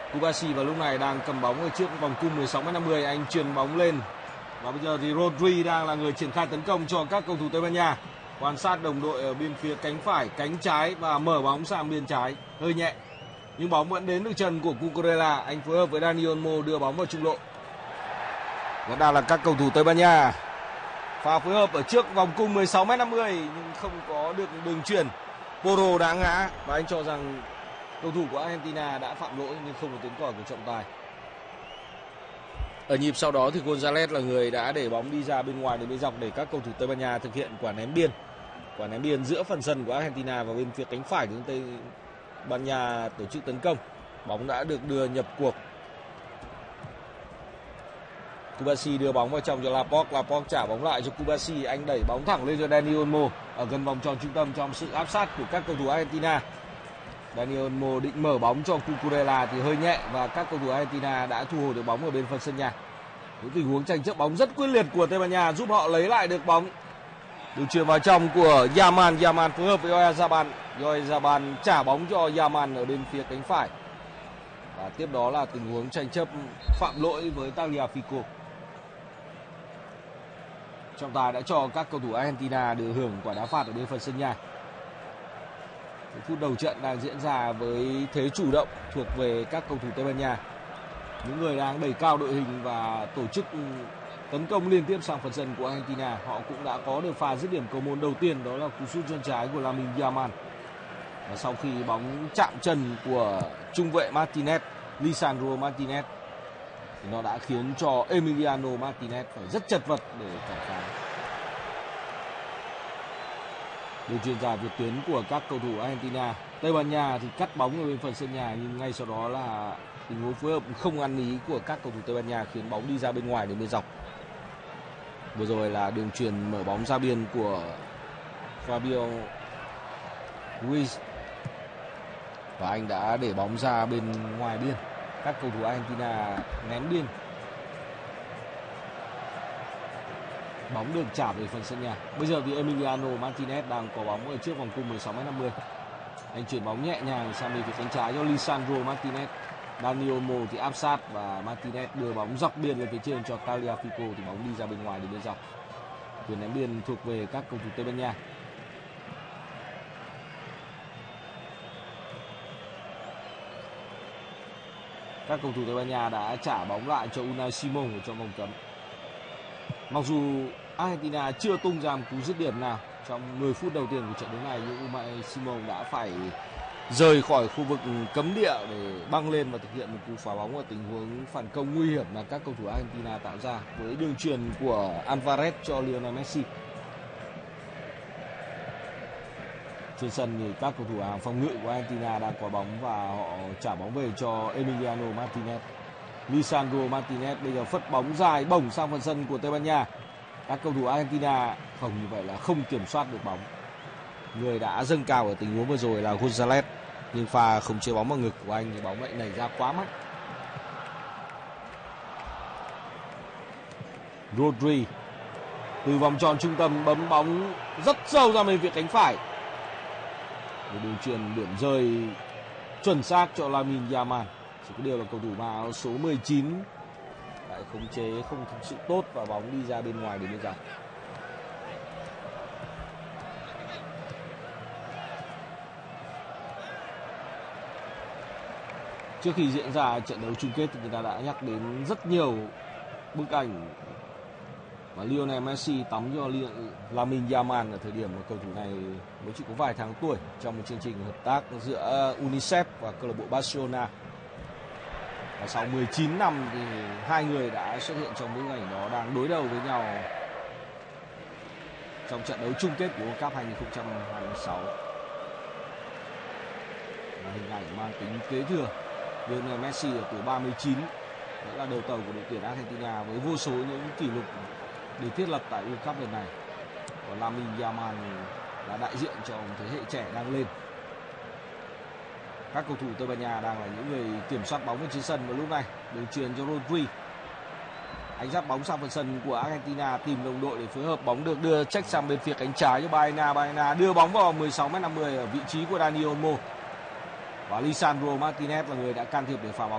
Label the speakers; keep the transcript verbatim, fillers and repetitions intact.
Speaker 1: Kubasi vào lúc này đang cầm bóng ở trước vòng cung mười sáu mét năm mươi, anh chuyền bóng lên. Và bây giờ thì Rodri đang là người triển khai tấn công cho các cầu thủ Tây Ban Nha. Quan sát đồng đội ở bên phía cánh phải, cánh trái và mở bóng sang bên trái, hơi nhẹ. Nhưng bóng vẫn đến được chân của Cucurella, anh phối hợp với Dani Olmo đưa bóng vào trung lộ. Vẫn đang là các cầu thủ Tây Ban Nha. Pha phối hợp ở trước vòng cung mười sáu mét năm mươi nhưng không có được đường chuyền. Porro đã ngã và anh cho rằng cầu thủ của Argentina đã phạm lỗi nhưng không có tiếng còi của trọng tài. Ở nhịp sau đó thì Gonzalez là người đã để bóng đi ra bên ngoài để bên dọc để các cầu thủ Tây Ban Nha thực hiện quả ném biên. Quả ném biên giữa phần sân của Argentina và bên phía cánh phải của Tây Ban Nha tổ chức tấn công. Bóng đã được đưa nhập cuộc. Kubasi đưa bóng vào trong cho Laporte, Laporte trả bóng lại cho Kubasi, anh đẩy bóng thẳng lên cho Dani Olmo ở gần vòng tròn trung tâm trong sự áp sát của các cầu thủ Argentina. Dani Olmo định mở bóng cho Cucurella thì hơi nhẹ và các cầu thủ Argentina đã thu hồi được bóng ở bên phần sân nhà. Những tình huống tranh chấp bóng rất quyết liệt của Tây Ban Nha giúp họ lấy lại được bóng. Đường chuyền vào trong của Yaman, Yaman phối hợp với Oyarzabal, Oyarzabal trả bóng cho Yaman ở bên phía cánh phải. Và tiếp đó là tình huống tranh chấp phạm lỗi với Tagliafico. Trọng tài đã cho các cầu thủ Argentina được hưởng quả đá phạt ở bên phần sân nhà. Phút đầu trận đang diễn ra với thế chủ động thuộc về các cầu thủ Tây Ban Nha. Những người đang đẩy cao đội hình và tổ chức tấn công liên tiếp sang phần sân của Argentina. Họ cũng đã có được pha dứt điểm cầu môn đầu tiên, đó là cú sút chân trái của Lamine Yamal. Và sau khi bóng chạm chân của trung vệ Martinez, Lisandro Martinez, thì nó đã khiến cho Emiliano Martinez phải rất chật vật để cản phá. Đường chuyền dài vượt tuyến của các cầu thủ Argentina. Tây Ban Nha thì cắt bóng ở bên phần sân nhà nhưng ngay sau đó là tình huống phối hợp không ăn ý của các cầu thủ Tây Ban Nha khiến bóng đi ra bên ngoài đến bên dọc. Vừa rồi là đường chuyền mở bóng ra biên của Fabio Ruiz và anh đã để bóng ra bên ngoài biên. Các cầu thủ Argentina ném biên. Bóng được trả về phần sân nhà. Bây giờ thì Emiliano Martinez đang có bóng ở trước vòng cung mười sáu mét năm mươi. Anh chuyển bóng nhẹ nhàng sang bên phía cánh trái cho Lisandro Martinez. Dani Olmo thì áp sát và Martinez đưa bóng dọc biên lên phía trên cho Tagliafico thì bóng đi ra bên ngoài đến bên dọc. Quyền ném biên thuộc về các cầu thủ Tây Ban Nha. Các cầu thủ Tây Ban Nha đã trả bóng lại cho Unai Simon ở trong vòng cấm. Mặc dù Argentina chưa tung ra một cú dứt điểm nào trong mười phút đầu tiên của trận đấu này nhưng Unai Simon đã phải rời khỏi khu vực cấm địa để băng lên và thực hiện một cú phá bóng ở tình huống phản công nguy hiểm mà các cầu thủ Argentina tạo ra với đường chuyền của Alvarez cho Lionel Messi. Trên sân thì các cầu thủ hàng phòng ngự của Argentina đang có bóng và họ trả bóng về cho Emiliano Martinez. Lisandro Martinez bây giờ phất bóng dài bổng sang phần sân của Tây Ban Nha. Các cầu thủ Argentina không như vậy là không kiểm soát được bóng. Người đã dâng cao ở tình huống vừa rồi là Gonzalez nhưng pha không chế bóng vào ngực của anh thì bóng lại nảy ra quá mắt. Rodri từ vòng tròn trung tâm bấm bóng rất sâu ra bên phía cánh phải. Một đường chuyền điểm rơi chuẩn xác cho Lamine Yamal. Chỉ có điều là cầu thủ áo số mười chín lại khống chế không thực sự tốt và bóng đi ra bên ngoài đến bên dọc. Trước khi diễn ra trận đấu chung kết thì người ta đã nhắc đến rất nhiều bức ảnh và Lionel Messi tắm cho Lamine Yamal ở thời điểm mà cầu thủ này mới chỉ có vài tháng tuổi trong một chương trình hợp tác giữa UNICEF và câu lạc bộ Barcelona. Và sau mười chín năm thì hai người đã xuất hiện trong bức ảnh đó đang đối đầu với nhau trong trận đấu chung kết của World Cup hai không hai sáu. Và hình ảnh mang tính kế thừa. Lionel Messi ở tuổi ba mươi chín đã là đầu tàu của đội tuyển Argentina với vô số những kỷ lục được thiết lập tại World Cup lần này. Còn Lamine Yamal là đại diện cho một thế hệ trẻ đang lên. Các cầu thủ Tây Ban Nha đang là những người kiểm soát bóng ở trên sân vào lúc này. Đường chuyền cho Rodri. Anh dắt bóng sang phần sân của Argentina tìm đồng đội để phối hợp. Bóng được đưa check sang bên phía cánh trái cho Baena. Baena đưa bóng vào mười sáu mét năm mươi ở vị trí của Dani Olmo. Và Lisandro Martinez là người đã can thiệp để phá bóng.